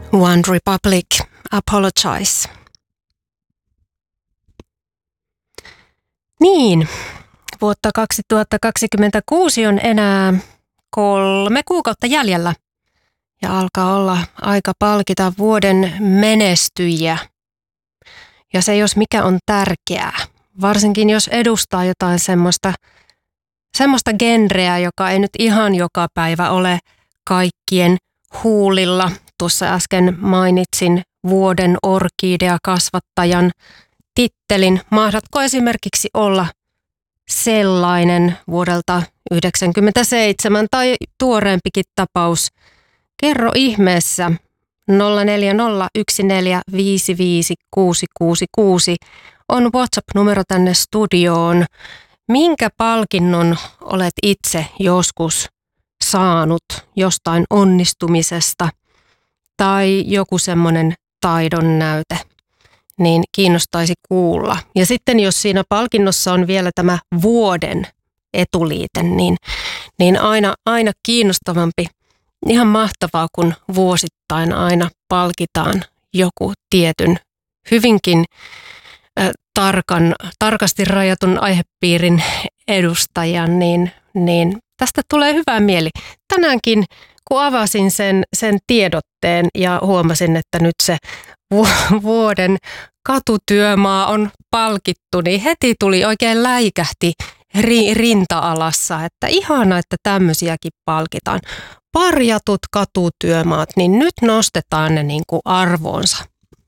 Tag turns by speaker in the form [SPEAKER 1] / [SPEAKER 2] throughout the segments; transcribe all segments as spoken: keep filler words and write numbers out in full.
[SPEAKER 1] One Republic, Apologize. Niin, vuotta kaksituhattakaksikymmentäkuusi on enää kolme kuukautta jäljellä ja alkaa olla aika palkita vuoden menestyjiä. Ja se jos mikä on tärkeää, varsinkin jos edustaa jotain semmoista, semmoista genreä, joka ei nyt ihan joka päivä ole kaikkien huulilla. Tuossa äsken mainitsin vuoden orkidea-kasvattajan tittelin. Mahdatko esimerkiksi olla sellainen vuodelta yhdeksänkymmentäseitsemän tai tuoreempikin tapaus? Kerro ihmeessä. nolla neljä nolla yksi neljä viisi viisi kuusi kuusi kuusi on WhatsApp-numero tänne studioon. Minkä palkinnon olet itse joskus saanut jostain onnistumisesta tai joku semmoinen taidon näyte, niin kiinnostaisi kuulla. Ja sitten jos siinä palkinnossa on vielä tämä vuoden etuliite, niin, niin aina, aina kiinnostavampi. Ihan mahtavaa, kun vuosittain aina palkitaan joku tietyn hyvinkin äh, tarkan, tarkasti rajatun aihepiirin edustajan, niin, niin tästä tulee hyvä mieli. Tänäänkin, kun avasin sen, sen tiedotteen ja huomasin, että nyt se vuoden katutyömaa on palkittu, niin heti tuli oikein läikähti ri, rinta-alassa, että ihana, että tämmöisiäkin palkitaan. Parjatut katutyömaat, niin nyt nostetaan ne niin kuin arvoonsa.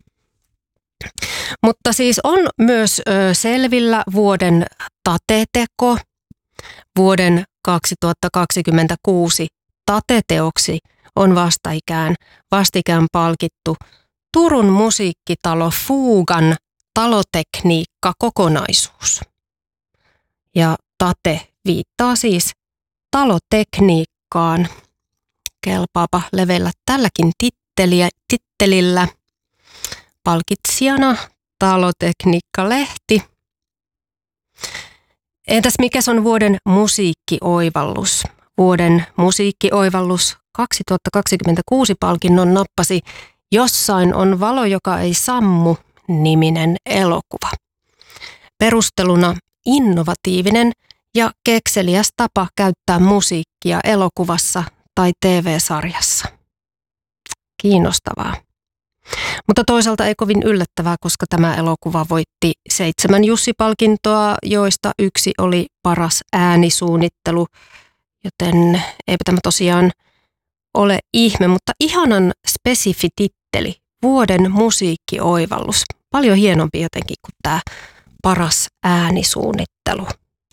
[SPEAKER 1] Mutta siis on myös ö, selvillä vuoden tateteko. Vuoden kaksituhattakaksikymmentäkuusi tateteoksi on vastikään, vastikään palkittu Turun musiikkitalo Fugan talotekniikka-kokonaisuus. Ja tate viittaa siis talotekniikkaan. Kelpaapa levellä tälläkin titteliä, tittelillä. Palkitsijana Talotekniikka-lehti. Entäs mikäs on vuoden musiikkioivallus? Vuoden musiikkioivallus kaksituhattakaksikymmentäkuusi palkinnon nappasi Jossain on valo, joka ei sammu -niminen elokuva. Perusteluna innovatiivinen ja kekseliäs tapa käyttää musiikkia elokuvassa tai T V-sarjassa. Kiinnostavaa. Mutta toisaalta ei kovin yllättävää, koska tämä elokuva voitti seitsemän Jussi-palkintoa, joista yksi oli paras äänisuunnittelu, joten eipä tämä tosiaan ole ihme, mutta ihanan spesifi titteli, vuoden musiikkioivallus. Paljon hienompi jotenkin kuin tämä paras äänisuunnittelu.